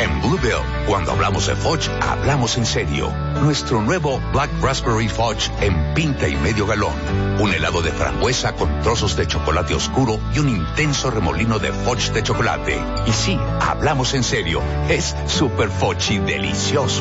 En Bluebell, cuando hablamos de Fudge, hablamos en serio. Nuestro nuevo Black Raspberry Fudge en pinta y medio galón. Un helado de frambuesa con trozos de chocolate oscuro y un intenso remolino de Fudge de chocolate. Y sí, hablamos en serio. Es super Fudge y delicioso.